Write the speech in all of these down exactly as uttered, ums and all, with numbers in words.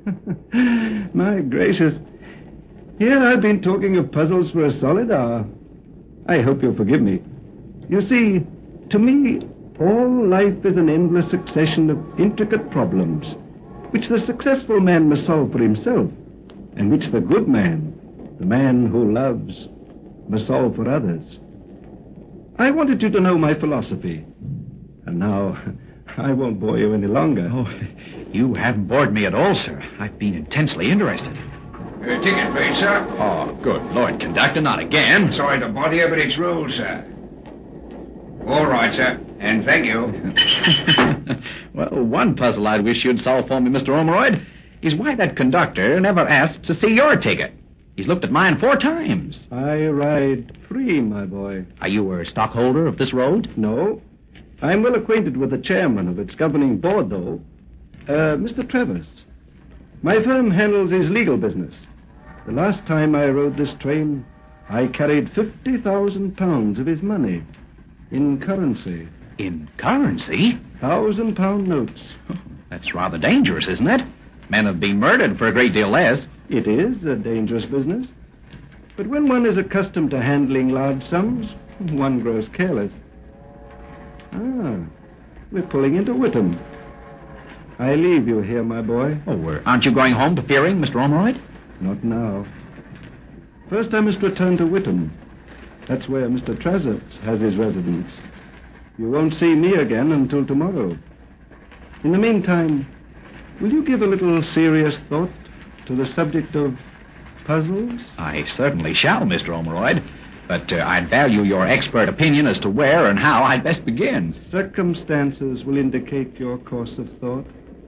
My gracious. Here I've been talking of puzzles for a solid hour. I hope you'll forgive me. You see, to me, all life is an endless succession of intricate problems, which the successful man must solve for himself, and which the good man, the man who loves, must solve for others. I wanted you to know my philosophy. And now, I won't bore you any longer. Oh, you haven't bored me at all, sir. I've been intensely interested. Uh, ticket, please, sir. Oh, good Lord, conductor, not again. Sorry to bother you, but it's rules, sir. All right, sir, and thank you. Well, one puzzle I'd wish you'd solve for me, Mister Ormeroyd, is why that conductor never asked to see your ticket. He's looked at mine four times. I ride free, my boy. Are you a stockholder of this road? No. I'm well acquainted with the chairman of its governing board, though. Uh, Mister Travers. My firm handles his legal business. The last time I rode this train, I carried fifty thousand pounds of his money. In currency. In currency? Thousand pound notes. Oh, that's rather dangerous, isn't it? Men have been murdered for a great deal less. It is a dangerous business. But when one is accustomed to handling large sums, one grows careless. Ah, we're pulling into Whittam. I leave you here, my boy. Oh, uh, aren't you going home to Fearing, Mister Ormeroyd? Not now. First, I must return to Whittam. That's where Mister Travers has his residence. You won't see me again until tomorrow. In the meantime, will you give a little serious thought to the subject of puzzles? I certainly shall, Mister Ormeroyd. But uh, I'd value your expert opinion as to where and how I'd best begin. Circumstances will indicate your course of thought.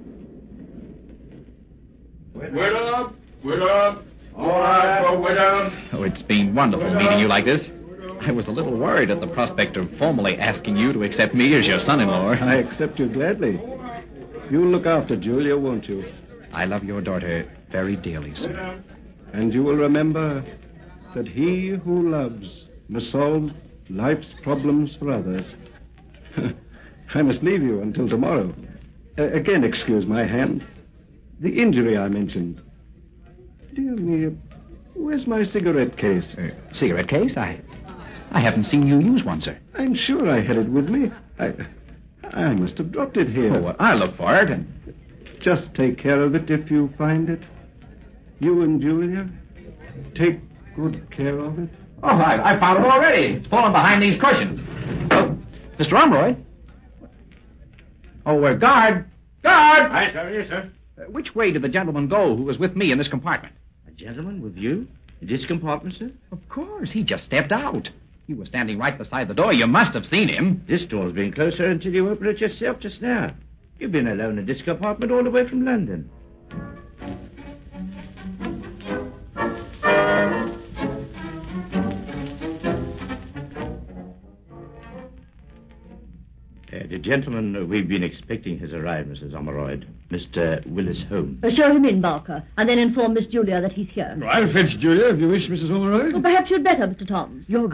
Whittam! Whittam! All right for Whittam! Oh, it's been wonderful meeting you like this. I was a little worried at the prospect of formally asking you to accept me as your son-in-law. I accept you gladly. You'll look after Julia, won't you? I love your daughter very dearly, sir. And you will remember that he who loves must solve life's problems for others. I must leave you until tomorrow. Uh, again, excuse my hand. The injury I mentioned. Dear me, where's my cigarette case? Uh, cigarette case? I I haven't seen you use one, sir. I'm sure I had it with me. I I must have dropped it here. Oh, well, I'll look for it. And... Just take care of it if you find it. You and Julia, take good care of it. Oh, I, I found it already. It's fallen behind these cushions. Oh, Mister Ormeroyd. Oh, uh, guard. Guard! Aye, sir, yes, sir. Uh, which way did the gentleman go who was with me in this compartment? A gentleman with you? In this compartment, sir? Of course. He just stepped out. He was standing right beside the door. You must have seen him. This door's been closed, sir, until you opened it yourself just now. You've been alone in this compartment all the way from London. Uh, the gentleman uh, we've been expecting has arrived, Missus Ormeroyd. Mister Willis Holmes. Uh, show him in, Barker, and then inform Miss Julia that he's here. I'll fetch Julia if you wish, Missus Ormeroyd. Well, perhaps you'd better, Mister Toms. You're